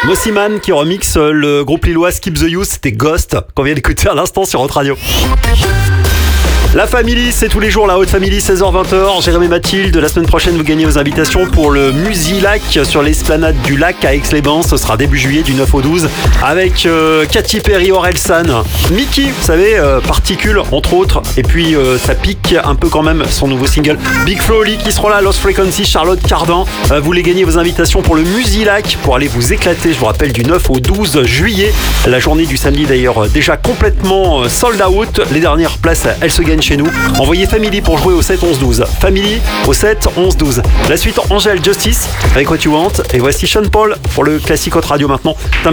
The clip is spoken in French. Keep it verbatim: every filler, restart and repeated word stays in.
Mossiman qui remixe le groupe lillois Skip the Youth, c'était Ghost qu'on vient d'écouter à l'instant sur Hot Radio. La Family, c'est tous les jours la Haute Family, seize heures vingt heures. Jérémy et Mathilde, la semaine prochaine, vous gagnez vos invitations pour le Musilac sur l'esplanade du lac à Aix-les-Bains. Ce sera début juillet du neuf au douze avec euh, Katy Perry, Orelsan, Mickey, vous savez, euh, Particules entre autres. Et puis euh, ça pique un peu quand même son nouveau single. Big Flo, Oli qui seront là, Lost Frequency, Charlotte Cardin. Euh, vous voulez gagner vos invitations pour le Musilac pour aller vous éclater, je vous rappelle, du neuf au douze juillet. La journée du samedi d'ailleurs déjà complètement sold out. Les dernières places, elles se gagnent chez nous. Envoyez Family pour jouer au sept onze douze. Family au sept onze douze. La suite Angèle Justice avec What You Want. Et voici Sean Paul pour le classique Hot Radio maintenant.